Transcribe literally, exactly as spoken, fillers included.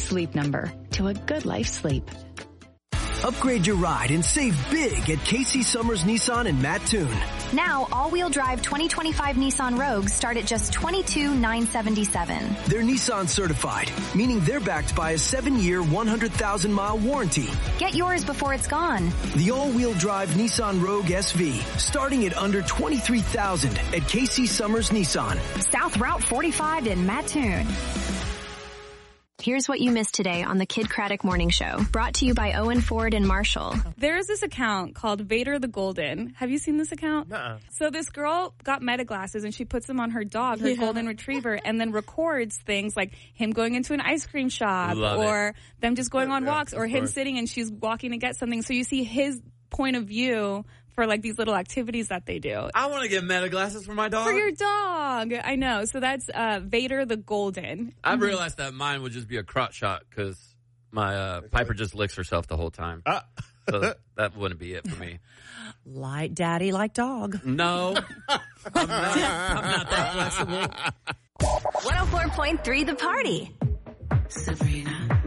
Sleep Number, to a good life sleep. Upgrade your ride and save big at Casey Summers Nissan in Mattoon. Now, all-wheel drive twenty twenty-five Nissan Rogues start at just twenty-two thousand nine hundred seventy-seven dollars. They're Nissan certified, meaning they're backed by a seven-year, one hundred thousand mile warranty. Get yours before it's gone. The all-wheel drive Nissan Rogue S V, starting at under twenty-three thousand dollars at Casey Summers Nissan. South Route forty-five in Mattoon. Here's what you missed today on the Kid Craddock Morning Show, brought to you by Owen Ford and Marshall. There's this account called Vader the Golden. Have you seen this account? Nuh-uh. So this girl got Meta glasses and she puts them on her dog, her Yeah. golden retriever, and then records things like him going into an ice cream shop Love or it. them just going on Yeah, walks or of him course. sitting and she's walking to get something. So you see his point of view for like these little activities that they do. I want to get Meta glasses for my dog. For your dog. I know. So that's uh, Vader the Golden. I realized that mine would just be a crotch shot because my uh, Piper just licks herself the whole time. Uh. So that wouldn't be it for me. Like daddy, like dog. No. I'm not, I'm not that flexible. one oh four point three The Party. Sabrina.